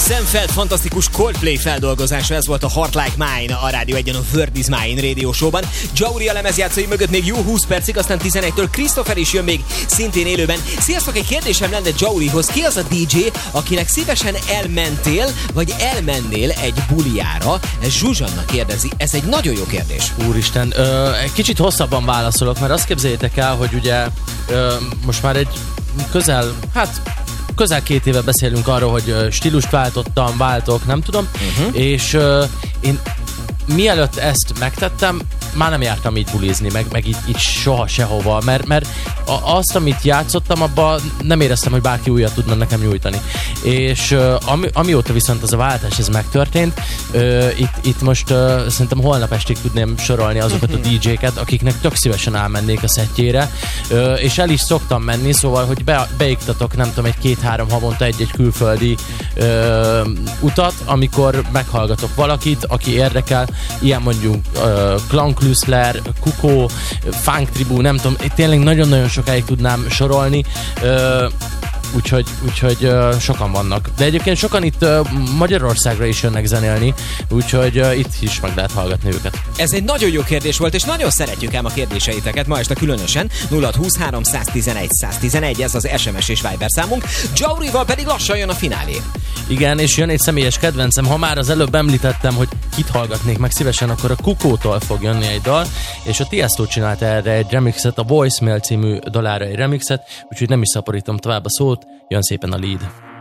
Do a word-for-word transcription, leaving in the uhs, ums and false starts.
Szemfeld fantasztikus Coldplay feldolgozása, ez volt a Heart Like Mine a Rádió egyen a Word is Mine Radio Show-ban. Jauri a lemezjátszói mögött még jó húsz percig, aztán tizenegytől Christopher is jön még szintén élőben. Sziasztok, egy kérdésem lenne Jaurihoz. Ki az a dé dzsé, akinek szívesen elmentél, vagy elmennél egy buliára? Ez Zsuzsanna kérdezi. Ez egy nagyon jó kérdés. Úristen, ö, egy kicsit hosszabban válaszolok, mert azt képzeljétek el, hogy ugye ö, most már egy közel, hát közel két éve beszélünk arról, hogy stílust váltottam, váltok, nem tudom, uh-huh. és uh, én mielőtt ezt megtettem, már nem jártam így bulizni, meg, meg így, így soha sehova, mert, mert azt, amit játszottam, abban nem éreztem, hogy bárki újat tudna nekem nyújtani. És uh, ami, amióta viszont az a váltás ez megtörtént, uh, itt, itt most uh, szerintem holnap estig tudném sorolni azokat a dé dzséket, akiknek tök szívesen elmennék a szettjére, uh, és el is szoktam menni, szóval, hogy be, beiktatok, nem tudom, egy két-három havonta egy-egy külföldi uh, utat, amikor meghallgatok valakit, aki érdekel, ilyen mondjuk uh, Clan Clusler, Kukó, Funk Tribu, nem tudom, tényleg nagyon-nagyon sokáig tudnám sorolni, uh, úgyhogy, úgyhogy uh, sokan vannak. De egyébként sokan itt uh, Magyarországra is jönnek zenélni, úgyhogy uh, itt is meg lehet hallgatni őket. Ez egy nagyon jó kérdés volt, és nagyon szeretjük ám a kérdéseiteket ma este különösen. nulla húsz három tizenegy száz tizenegy, ez az es em es és Viber számunk. Jaurival pedig lassan jön a finálé. Igen, és jön egy személyes kedvencem. Ha már az előbb említettem, hogy kit hallgatnék meg szívesen, akkor a Kukótól fog jönni egy dal, és a Tiesto csinált erre egy remixet, a Voicemail című dalára egy remixet, úgyhogy nem is szaporítom tovább a szót, jön szépen a lead.